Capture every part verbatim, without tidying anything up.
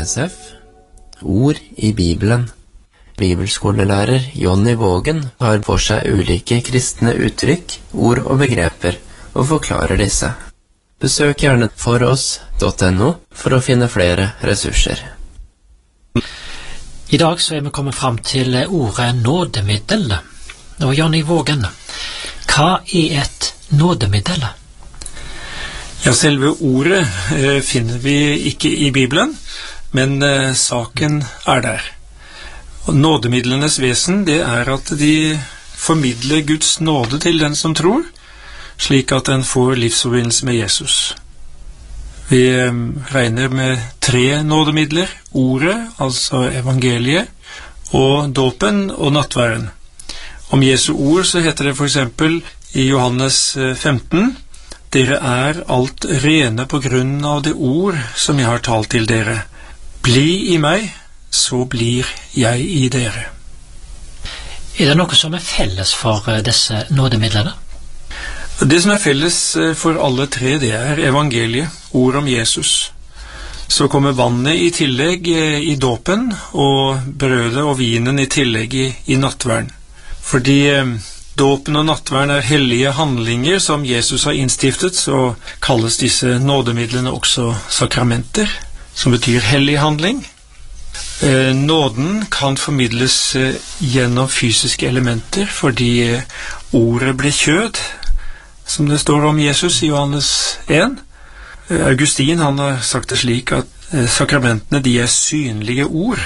S F, Ord i Bibelen. Bibelskolelærer Jonny Vågen tar for seg ulike kristne uttrykk, ord og begreper, og forklarer disse. Besøk gjerne foross punktum no for å finne flere ressurser. I dag så er vi kommet fram til ordet nådemiddel. Og Jonny Vågen, hva er et nådemiddel? Ja, selve ordet eh, finner vi ikke i Bibelen, men eh, saken er der. Og nådemidlenes vesen, det er at de formidler Guds nåde til den som tror, slik at den får livsforbindelse med Jesus. Vi eh, regner med tre nådemidler: ordet, altså evangeliet, og dåpen og nattværen. Om Jesu ord så heter det for eksempel i Johannes femten: «Dere er alt rene på grunn av det ord som jeg har talt til dere. Bli i meg, så blir jeg i dere.» Er det noe som er felles for disse nådemidlene? Det som er felles for alle tre, det er evangeliet, ord om Jesus. Så kommer vannet i tillegg i dåpen, og brødet og vinen i tillegg i, i nattværen. Fordi dåpen og nattværen er hellige handlinger som Jesus har innstiftet, så kalles disse nådemidlene også sakramenter, som betyr hellig handling. Eh, nåden kan formidles eh, gjennom fysiske elementer, fordi eh, ordet ble kjød, som det står om Jesus i Johannes en. Eh, Augustin han har sagt det slik at eh, sakramentene de er synlige ord.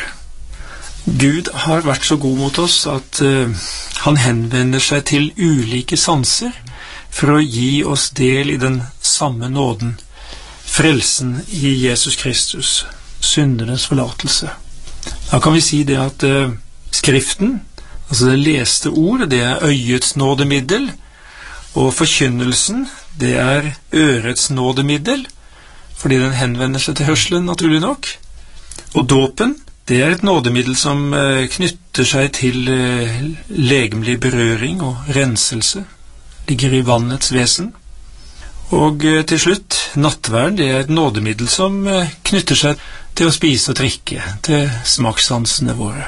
Gud har vært så god mot oss at uh, han henvender seg til ulike sanser for å gi oss del i den samme nåden, frelsen i Jesus Kristus, syndernes forlatelse. Da kan vi si det at uh, skriften, altså det leste ord, det er øyets nådemiddel, og forkynnelsen, det er ørets nådemiddel, fordi den henvender seg til hørselen, naturlig nok. Og dåpen, det er et nådemiddel som eh, knytter seg til eh, legemlig berøring og renselse, ligger i vannets vesen. Og eh, til slutt, nattværen, det er et nådemiddel som eh, knytter seg til å spise og drikke, til smakssansene våre.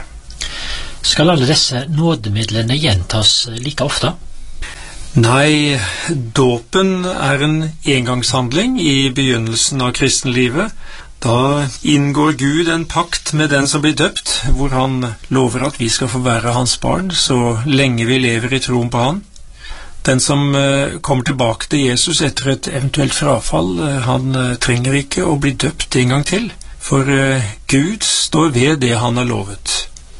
Skal alle disse nådemidlene gjentas like ofte? Nei, dåpen er en engangshandling i begynnelsen av kristenlivet. Da inngår Gud en pakt med den som blir døpt, hvor han lover at vi skal få være hans barn så lenge vi lever i troen på han. Den som uh, kommer tilbake til Jesus etter et eventuelt frafall, uh, han uh, trenger ikke å bli døpt en gang til, for uh, Gud står ved det han har lovet.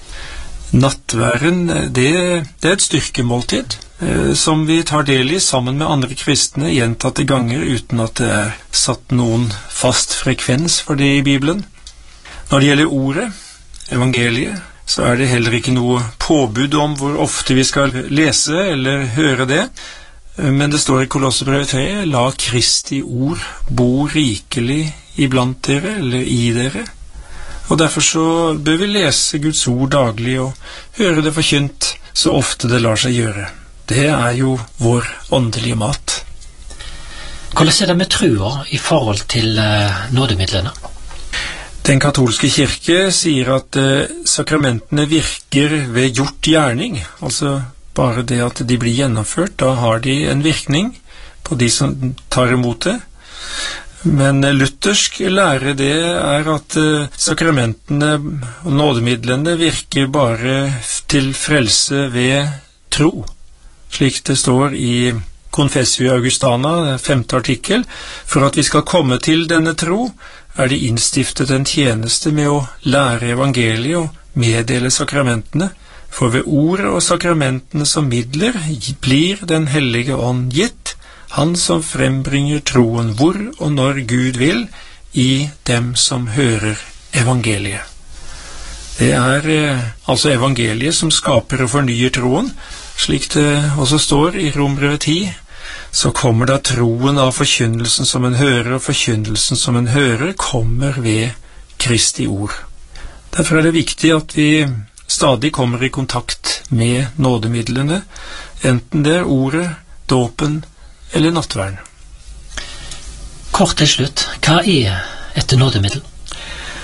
Nattværen, det, det er et styrkemåltid, uh, som vi tar del i sammen med andre kristne gjentatte ganger uten at det er satt noen fast frekvens for det i Bibelen. Når det gjelder ordet, evangeliet, så er det heller ikke noe påbud om hvor ofte vi skal lese eller høre det, men det står i Kolossebrevet tre: «La Kristi ord bo rikelig iblant dere, eller i dere.» Og derfor så bør vi lese Guds ord daglig og høre det forkynt så ofte det lar seg gjøre. Det er jo vår åndelige mat. Hvordan er det med trua i forhold til uh, nådemidlene? Den katolske kirke sier at uh, sakramentene virker ved gjort gjerning, altså bare det at de blir gjennomført, da har de en virkning på de som tar imot det. Men uh, luthersk lære det er at uh, sakramentene og nådemidlene virker bare til frelse ved tro, slik det står i Confessio Augustana, femte artikkel: «For at vi skal komme til denne tro, er det innstiftet en tjeneste med å lære evangeliet og meddele sakramentene, for ved ordet og sakramentene som midler blir den hellige ånd gitt, han som frembringer troen hvor og når Gud vil, i dem som hører evangeliet.» Det er eh, altså evangeliet som skaper og fornyer troen, slik det også står i Rombrevet ti. Så kommer da troen av forkynnelsen som en hører, og forkynnelsen som en hører kommer ved Kristi ord. Derfor er det viktig at vi stadig kommer i kontakt med nådemidlene, enten det er ordet, dåpen eller nattværen. Kort til slutt, hva er et nådemiddel?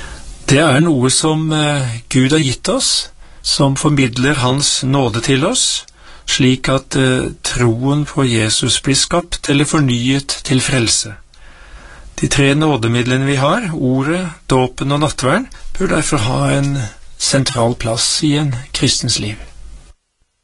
Det er noe som eh, Gud har gitt oss, som formidler hans nåde til oss, slik at eh, troen på Jesus blir skapt eller fornyet til frelse. De tre nådemidlene vi har, ordet, dåpen og nattverden, bør derfor ha en sentral plass i en kristens liv.